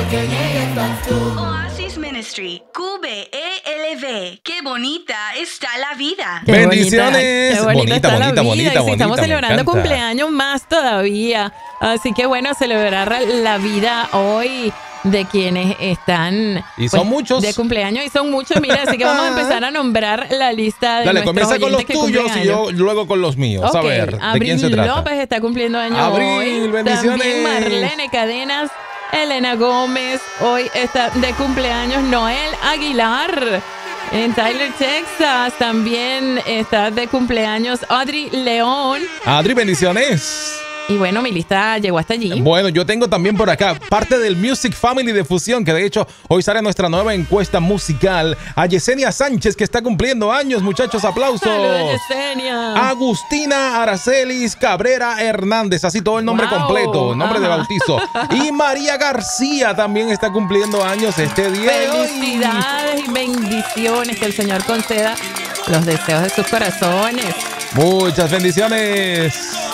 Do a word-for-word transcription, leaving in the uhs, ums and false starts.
que en ella estás tú. Oasis Ministry, Q B E L V. Qué bonita está la vida. Qué bendiciones. Bonita, qué bonita, bonita, está la bonita, vida. bonita, Y si bonita, estamos me celebrando encanta. cumpleaños más todavía. Así que bueno, celebrar la vida hoy de quienes están Y son muchos. de cumpleaños y son muchos. Mira, así que vamos a empezar a nombrar la lista de Dale, nuestros comienza con los oyentes que tuyos cumplen y años. yo luego con los míos. Ok, A ver, ¿de Abril quién se trata? López está cumpliendo años Abril, hoy. bendiciones. También Marlene Cadenas, Elena Gómez. Hoy está de cumpleaños Noel Aguilar. En Tyler, Texas, también está de cumpleaños Audrey León. Adri, bendiciones. Y bueno, mi lista llegó hasta allí. Bueno, yo tengo también por acá parte del Music Family de Fusión, que de hecho hoy sale nuestra nueva encuesta musical. A Yesenia Sánchez, que está cumpliendo años, muchachos, aplausos. Saludos, Yesenia. Agustina Aracelis Cabrera Hernández, así todo el nombre Wow. completo, nombre de Ajá. bautizo. Y María García también está cumpliendo años este día. de hoy. Felicidades y bendiciones. Que el Señor conceda los deseos de sus corazones. Muchas bendiciones.